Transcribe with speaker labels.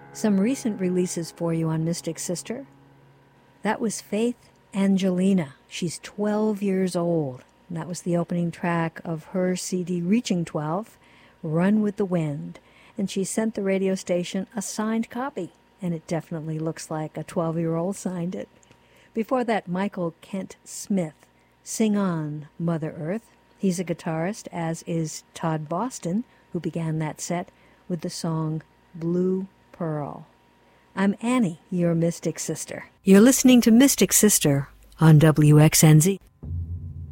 Speaker 1: Some recent releases for you on Mystic Sister. That was Faith Angelina. She's 12 years old. And that was the opening track of her CD Reaching 12, Run with the Wind. And she sent the radio station a signed copy. And it definitely looks like a 12-year-old signed it. Before that, Michael Kent Smith, Sing On, Mother Earth. He's a guitarist, as is Todd Boston, who began that set with the song Blue Pearl. I'm Annie, your Mystic Sister. You're listening to Mystic Sister on WXNZ.